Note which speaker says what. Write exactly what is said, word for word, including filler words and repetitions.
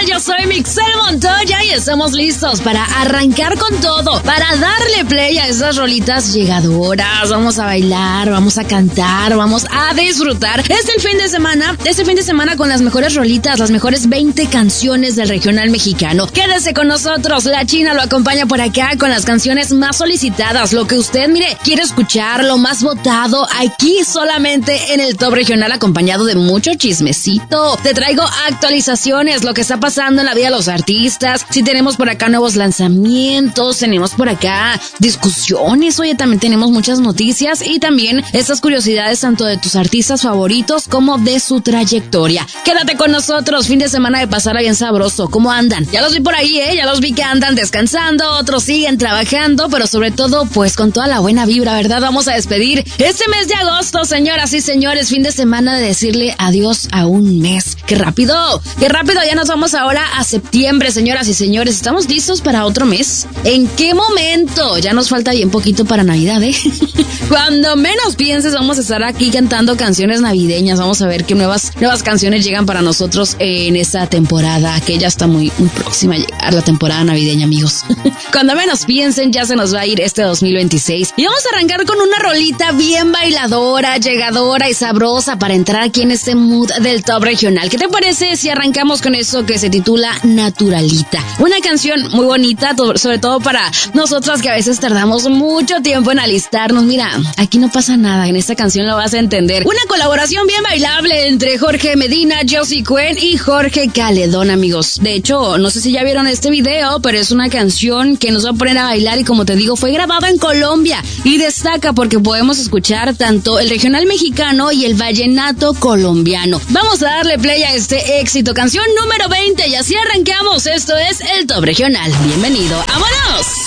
Speaker 1: Yo soy Mixel Montoya y estamos listos para arrancar con todo, para darle play a esas rolitas llegadoras. Vamos a bailar, vamos a cantar, vamos a disfrutar. Es el fin de semana, este fin de semana con las mejores rolitas, las mejores veinte canciones del regional mexicano. Quédese con nosotros, la China lo acompaña por acá con las canciones más solicitadas, lo que usted, mire, quiere escuchar, lo más votado, aquí solamente en el Top Regional, acompañado de mucho chismecito. Te traigo actualizaciones, lo que está pasando en la vida de los artistas, si tenemos por acá nuevos lanzamientos, tenemos por acá discusiones, oye, también tenemos muchas noticias y también estas curiosidades tanto de tus artistas favoritos como de su trayectoria. Quédate con nosotros, fin de semana de pasarla bien sabroso. ¿Cómo andan? Ya los vi por ahí, ¿eh? Ya los vi que andan descansando, otros siguen trabajando, pero sobre todo, pues con toda la buena vibra, ¿verdad? Vamos a despedir este mes de agosto, señoras y señores, fin de semana de decirle adiós a un mes. ¡Qué rápido! ¡Qué rápido! Ya nos vamos ahora a septiembre, señoras y señores. ¿Estamos listos para otro mes? ¿En qué momento? Ya nos falta bien poquito para Navidad, ¿eh? Cuando menos pienses, vamos a estar aquí cantando canciones navideñas. Vamos a ver qué nuevas, nuevas canciones llegan para nosotros en esta temporada, que ya está muy, muy próxima a llegar la temporada navideña, amigos. Cuando menos piensen, ya se nos va a ir este dos mil veintiséis. Y vamos a arrancar con una rolita bien bailadora, llegadora y sabrosa para entrar aquí en este mood del Top Regional. ¿Qué te parece si arrancamos con eso que se titula Naturalita? Una canción muy bonita, sobre todo para nosotras que a veces tardamos mucho tiempo en alistarnos. Mira, aquí no pasa nada, en esta canción lo vas a entender. Una colaboración bien bailable entre Jorge Medina, Josie Cuen y Jorge Caledón, amigos. De hecho, no sé si ya vieron este video, pero es una canción que nos va a poner a bailar y, como te digo, fue grabada en Colombia y destaca porque podemos escuchar tanto el regional mexicano y el vallenato colombiano. Vamos a darle play a este éxito, canción número veinte, y así arrancamos. Esto es el Top Regional. Bienvenido, ¡vámonos!